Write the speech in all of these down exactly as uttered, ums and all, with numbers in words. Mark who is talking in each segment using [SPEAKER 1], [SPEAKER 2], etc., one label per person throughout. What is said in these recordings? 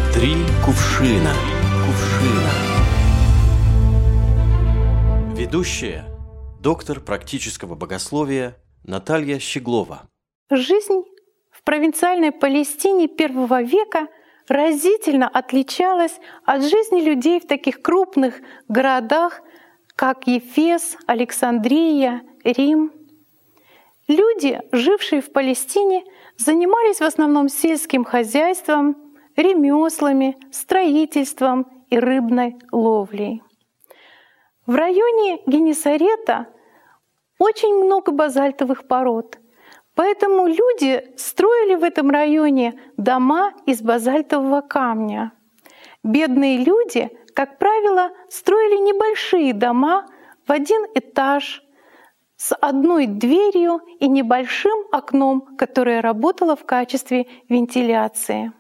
[SPEAKER 1] Три кувшина. Кувшина. Ведущая, доктор практического богословия Наталья Щеглова.
[SPEAKER 2] Жизнь в провинциальной Палестине первого века разительно отличалась от жизни людей в таких крупных городах, как Ефес, Александрия, Рим. Люди, жившие в Палестине, занимались в основном сельским хозяйством, ремеслами, строительством и рыбной ловлей. В районе Генесарета очень много базальтовых пород, поэтому люди строили в этом районе дома из базальтового камня. Бедные люди, как правило, строили небольшие дома в один этаж с одной дверью и небольшим окном, которое работало в качестве вентиляции.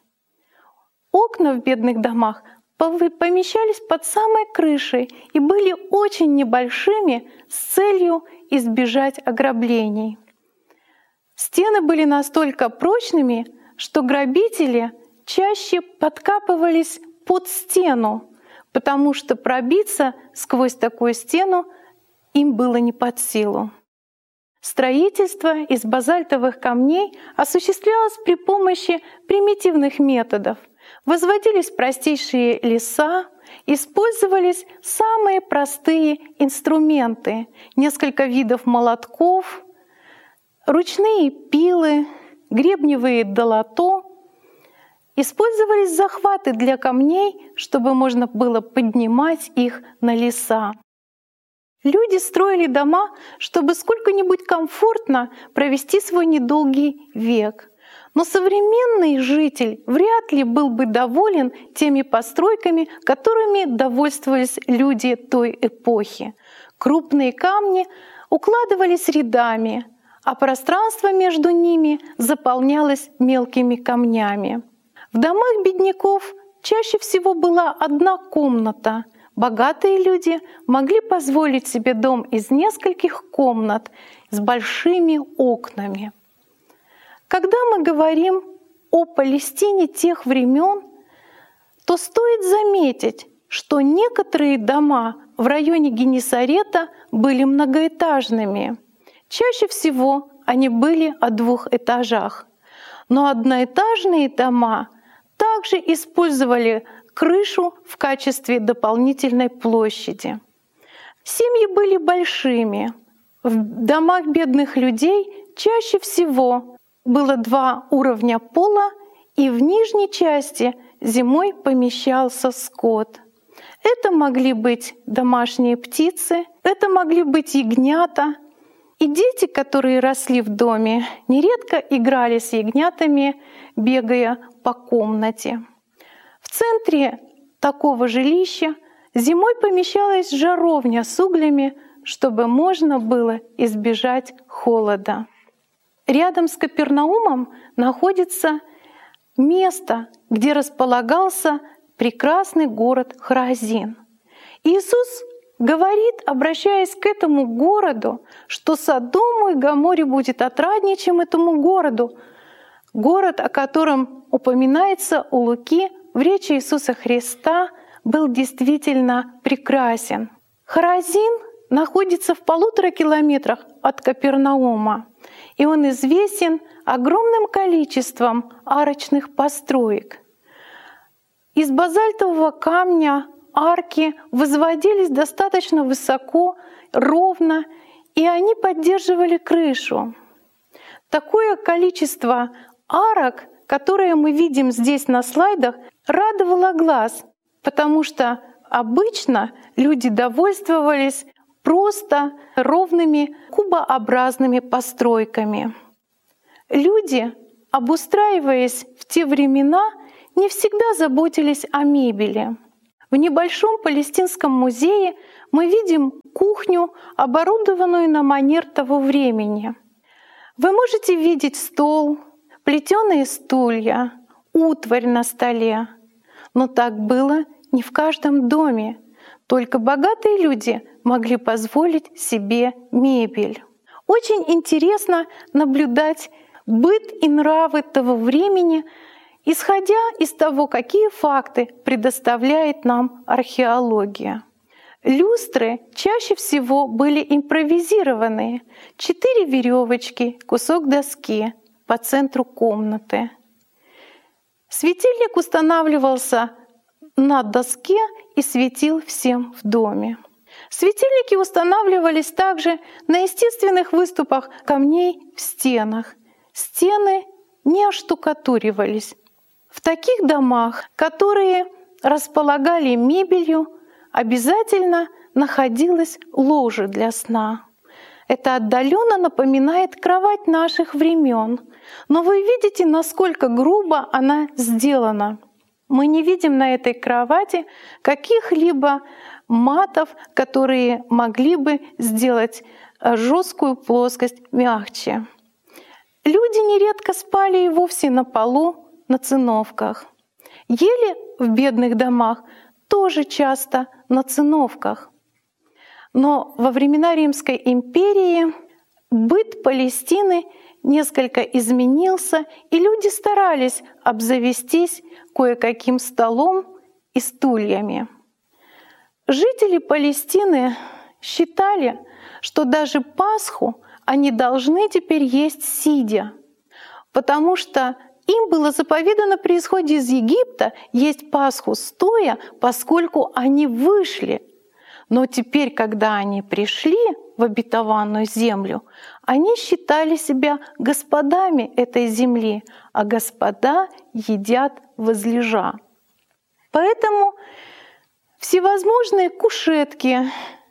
[SPEAKER 2] Окна в бедных домах помещались под самой крышей и были очень небольшими с целью избежать ограблений. Стены были настолько прочными, что грабители чаще подкапывались под стену, потому что пробиться сквозь такую стену им было не под силу. Строительство из базальтовых камней осуществлялось при помощи примитивных методов. Возводились простейшие леса, использовались самые простые инструменты, несколько видов молотков, ручные пилы, гребневые долото. Использовались захваты для камней, чтобы можно было поднимать их на леса. Люди строили дома, чтобы сколько-нибудь комфортно провести свой недолгий век. Но современный житель вряд ли был бы доволен теми постройками, которыми довольствовались люди той эпохи. Крупные камни укладывались рядами, а пространство между ними заполнялось мелкими камнями. В домах бедняков чаще всего была одна комната. Богатые люди могли позволить себе дом из нескольких комнат с большими окнами. Когда мы говорим о Палестине тех времен, то стоит заметить, что некоторые дома в районе Генесарета были многоэтажными. Чаще всего они были о двух этажах. Но одноэтажные дома также использовали крышу в качестве дополнительной площади. Семьи были большими. В домах бедных людей чаще всего было два уровня пола, и в нижней части зимой помещался скот. Это могли быть домашние птицы, это могли быть ягнята. И дети, которые росли в доме, нередко играли с ягнятами, бегая по комнате. В центре такого жилища зимой помещалась жаровня с углями, чтобы можно было избежать холода. Рядом с Капернаумом находится место, где располагался прекрасный город Хоразин. Иисус говорит, обращаясь к этому городу, что Содому и Гоморе будет отраднее, чем этому городу. Город, о котором упоминается у Луки в речи Иисуса Христа, был действительно прекрасен. Хоразин находится в полутора километрах от Капернаума, и он известен огромным количеством арочных построек. Из базальтового камня арки возводились достаточно высоко, ровно, и они поддерживали крышу. Такое количество арок, которые мы видим здесь на слайдах, радовало глаз, потому что обычно люди довольствовались просто ровными кубообразными постройками. Люди, обустраиваясь в те времена, не всегда заботились о мебели. В небольшом палестинском музее мы видим кухню, оборудованную на манер того времени. Вы можете видеть стол, плетеные стулья, утварь на столе. Но так было не в каждом доме. Только богатые люди могли позволить себе мебель. Очень интересно наблюдать быт и нравы того времени, исходя из того, какие факты предоставляет нам археология. Люстры чаще всего были импровизированные. Четыре веревочки, кусок доски по центру комнаты. Светильник устанавливался на доске и светил всем в доме. Светильники устанавливались также на естественных выступах камней в стенах. Стены не оштукатуривались. В таких домах, которые располагали мебелью, обязательно находилась ложа для сна. Это отдаленно напоминает кровать наших времен, но вы видите, насколько грубо она сделана. Мы не видим на этой кровати каких-либо матов, которые могли бы сделать жесткую плоскость мягче. Люди нередко спали и вовсе на полу, на циновках. Ели в бедных домах тоже часто на циновках. Но во времена Римской империи быт Палестины несколько изменился, и люди старались обзавестись кое-каким столом и стульями. Жители Палестины считали, что даже Пасху они должны теперь есть сидя, потому что им было заповедано при исходе из Египта есть Пасху стоя, поскольку они вышли. Но теперь, когда они пришли в обетованную землю, они считали себя господами этой земли, а господа едят возлежа. Поэтому всевозможные кушетки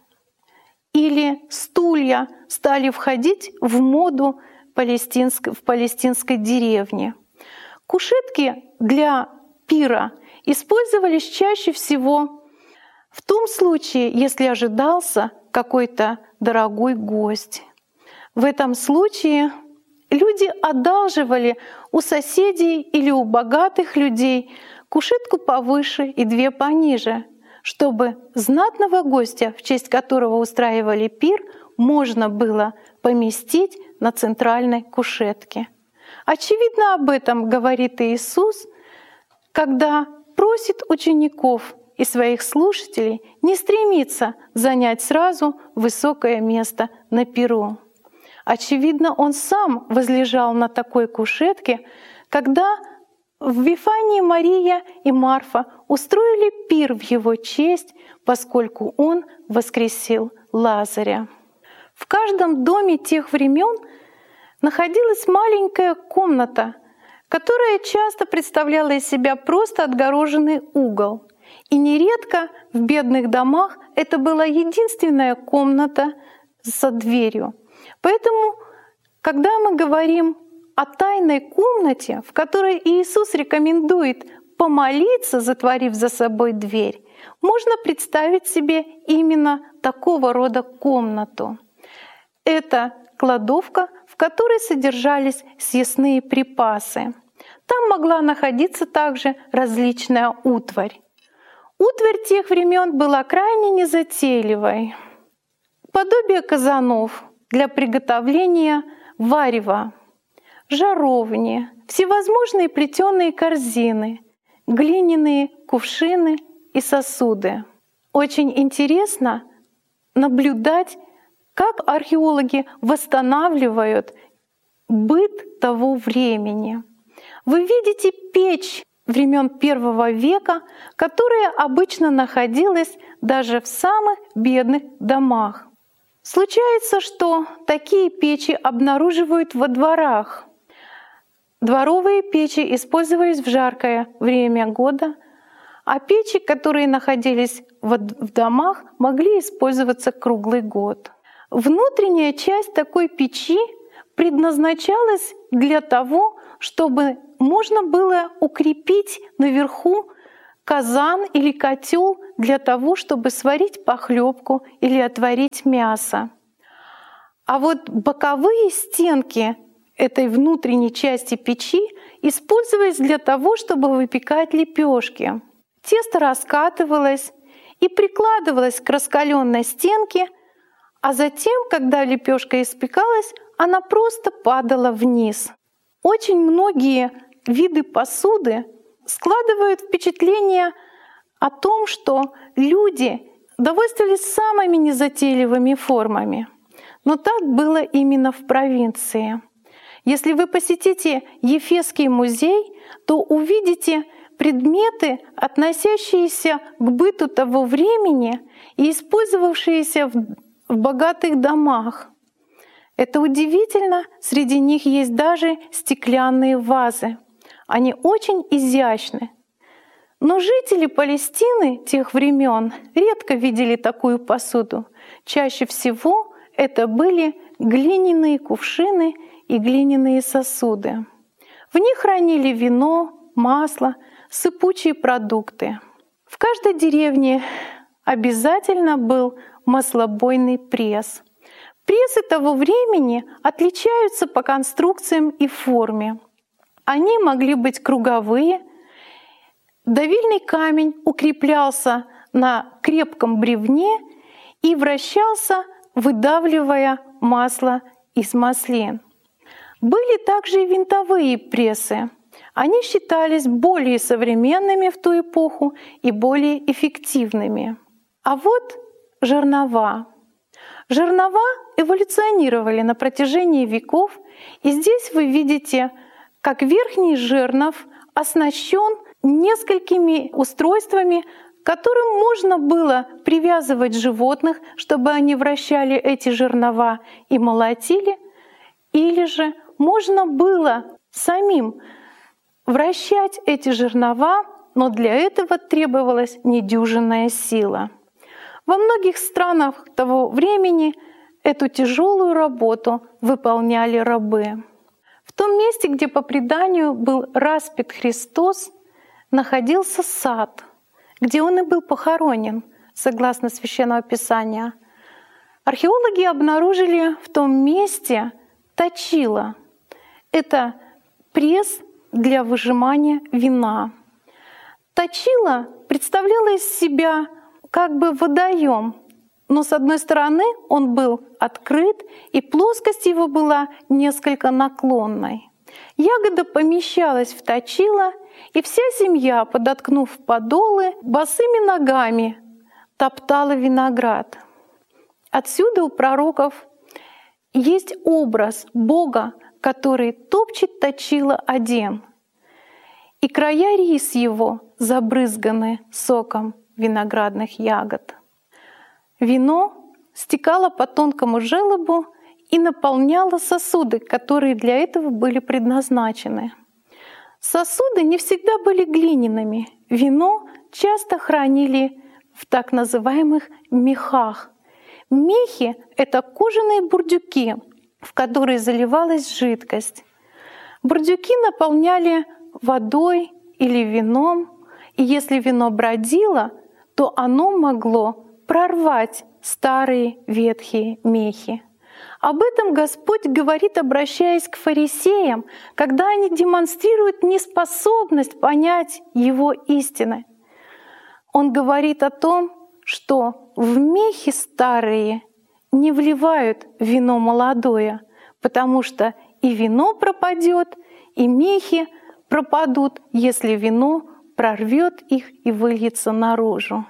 [SPEAKER 2] или стулья стали входить в моду палестинской, в палестинской деревне. Кушетки для пира использовались чаще всего в том случае, если ожидался какой-то дорогой гость. В этом случае люди одалживали у соседей или у богатых людей кушетку повыше и две пониже, чтобы знатного гостя, в честь которого устраивали пир, можно было поместить на центральной кушетке. Очевидно, об этом говорит Иисус, когда просит учеников и своих слушателей не стремиться занять сразу высокое место на пиру. Очевидно, Он сам возлежал на такой кушетке, когда в Вифании Мария и Марфа устроили пир в Его честь, поскольку Он воскресил Лазаря. В каждом доме тех времен находилась маленькая комната, которая часто представляла из себя просто отгороженный угол. И нередко в бедных домах это была единственная комната со дверью. Поэтому, когда мы говорим о тайной комнате, в которой Иисус рекомендует помолиться, затворив за собой дверь, можно представить себе именно такого рода комнату. Это кладовка, в которой содержались съестные припасы. Там могла находиться также различная утварь. Утварь тех времен была крайне незатейливой. Подобие казанов для приготовления варева, жаровни, всевозможные плетеные корзины, глиняные кувшины и сосуды. Очень интересно наблюдать, как археологи восстанавливают быт того времени. Вы видите печь времен первого века, которая обычно находилась даже в самых бедных домах. Случается, что такие печи обнаруживают во дворах. Дворовые печи использовались в жаркое время года, а печи, которые находились в домах, могли использоваться круглый год. Внутренняя часть такой печи предназначалась для того, чтобы можно было укрепить наверху казан или котел для того, чтобы сварить похлебку или отварить мясо. А вот боковые стенки этой внутренней части печи использовались для того, чтобы выпекать лепешки. Тесто раскатывалось и прикладывалось к раскаленной стенке, а затем, когда лепешка испекалась, она просто падала вниз. Очень многие виды посуды складывают впечатление о том, что люди довольствовались самыми незатейливыми формами. Но так было именно в провинции. Если вы посетите Ефесский музей, то увидите предметы, относящиеся к быту того времени и использовавшиеся в богатых домах. Это удивительно, среди них есть даже стеклянные вазы. Они очень изящны. Но жители Палестины тех времен редко видели такую посуду. Чаще всего это были глиняные кувшины и глиняные сосуды. В них хранили вино, масло, сыпучие продукты. В каждой деревне обязательно был маслобойный пресс. Прессы того времени отличаются по конструкциям и форме. Они могли быть круговые. Давильный камень укреплялся на крепком бревне и вращался, выдавливая масло из маслин. Были также и винтовые прессы. Они считались более современными в ту эпоху и более эффективными. А вот жернова. Жернова эволюционировали на протяжении веков, и здесь вы видите, как верхний жернов оснащен несколькими устройствами, к которым можно было привязывать животных, чтобы они вращали эти жернова и молотили, или же можно было самим вращать эти жернова, но для этого требовалась недюжинная сила. Во многих странах того времени эту тяжелую работу выполняли рабы. В том месте, где по преданию был распят Христос, находился сад, где он и был похоронен, согласно Священного Писания. Археологи обнаружили в том месте точило. Это пресс для выжимания вина. Точило представляло из себя как бы водоем, но с одной стороны он был открыт, и плоскость его была несколько наклонной. Ягода помещалась в точило, и вся семья, подоткнув подолы, босыми ногами топтала виноград. Отсюда у пророков есть образ Бога, который топчет точило один, и края рис его забрызганы соком виноградных ягод. Вино стекало по тонкому желобу и наполняло сосуды, которые для этого были предназначены. Сосуды не всегда были глиняными. Вино часто хранили в так называемых мехах. Мехи — это кожаные бурдюки, в которые заливалась жидкость. Бурдюки наполняли водой или вином, и если вино бродило, то оно могло прорвать старые ветхие мехи. Об этом Господь говорит, обращаясь к фарисеям, когда они демонстрируют неспособность понять Его истины. Он говорит о том, что в мехи старые не вливают вино молодое, потому что и вино пропадет, и мехи пропадут, если вино прорвет их и выльется наружу.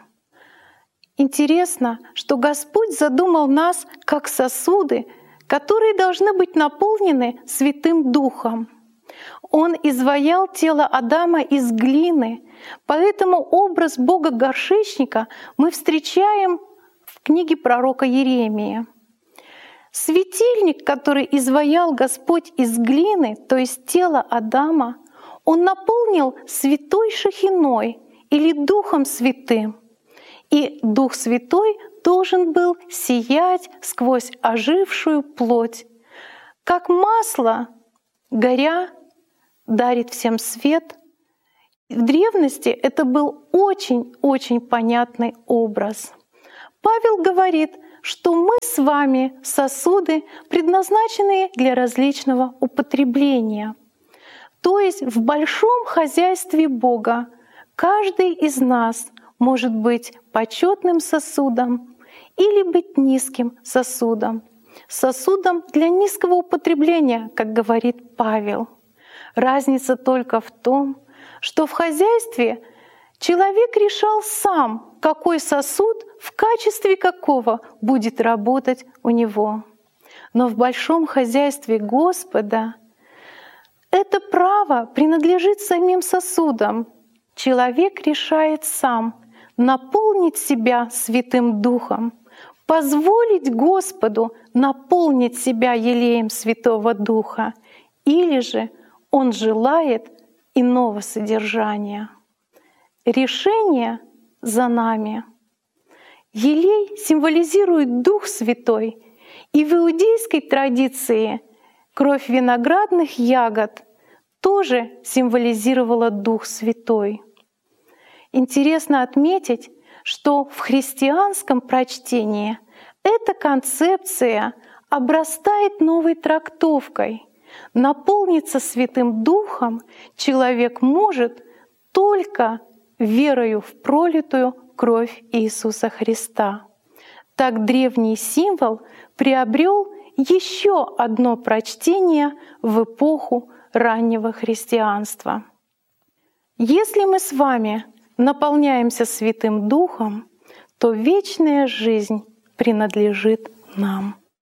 [SPEAKER 2] Интересно, что Господь задумал нас как сосуды, которые должны быть наполнены Святым Духом. Он изваял тело Адама из глины, поэтому образ Бога-горшечника мы встречаем в книге пророка Иеремии. Светильник, который изваял Господь из глины, то есть тело Адама, Он наполнил святой шахиной или Духом Святым. И Дух Святой должен был сиять сквозь ожившую плоть. Как масло, горя, дарит всем свет. В древности это был очень-очень понятный образ. Павел говорит, что мы с вами сосуды, предназначенные для различного употребления. То есть в большом хозяйстве Бога каждый из нас может быть почетным сосудом или быть низким сосудом. Сосудом для низкого употребления, как говорит Павел. Разница только в том, что в хозяйстве человек решал сам, какой сосуд в качестве какого будет работать у него. Но в большом хозяйстве Господа это право принадлежит самим сосудам. Человек решает сам наполнить себя Святым Духом, позволить Господу наполнить себя елеем Святого Духа, или же он желает иного содержания. Решение за нами. Елей символизирует Дух Святой, и в иудейской традиции кровь виноградных ягод тоже символизировала Дух Святой. Интересно отметить, что в христианском прочтении эта концепция обрастает новой трактовкой. Наполниться Святым Духом человек может только верою в пролитую кровь Иисуса Христа. Так древний символ приобрел еще одно прочтение в эпоху раннего христианства. Если мы с вами наполняемся Святым Духом, то вечная жизнь принадлежит нам.